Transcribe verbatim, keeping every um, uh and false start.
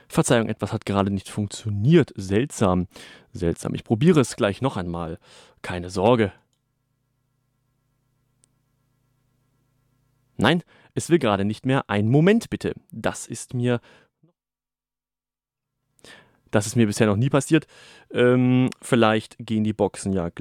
Verzeihung, etwas hat gerade nicht funktioniert. Seltsam, seltsam. Ich probiere es gleich noch einmal. Keine Sorge. Nein, es will gerade nicht mehr. Einen Moment bitte. Das ist mir das ist mir bisher noch nie passiert. Ähm, vielleicht gehen die Boxen ja